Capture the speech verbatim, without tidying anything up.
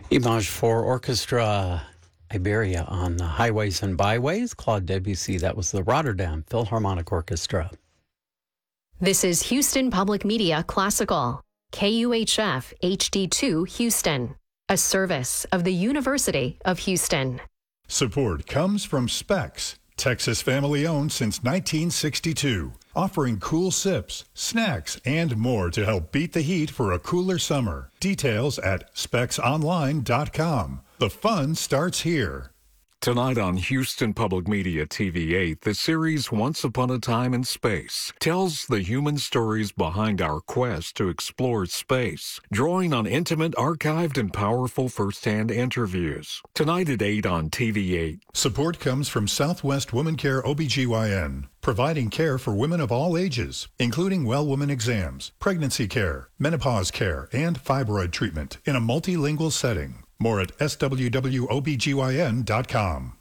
Image for Orchestra Iberia on Highways and Byways. Claude Debussy, that was the Rotterdam Philharmonic Orchestra. This is Houston Public Media Classical, K U H F H D two Houston, a service of the University of Houston. Support comes from Specs, Texas family-owned since nineteen sixty-two, offering cool sips, snacks, and more to help beat the heat for a cooler summer. Details at specs online dot com. The fun starts here. Tonight on Houston Public Media T V eight, the series Once Upon a Time in Space tells the human stories behind our quest to explore space, drawing on intimate, archived, and powerful first-hand interviews. Tonight at eight on T V eight. Support comes from Southwest Woman Care O B G Y N, providing care for women of all ages, including well woman exams, pregnancy care, menopause care, and fibroid treatment in a multilingual setting. More at S W W O B G Y N dot com.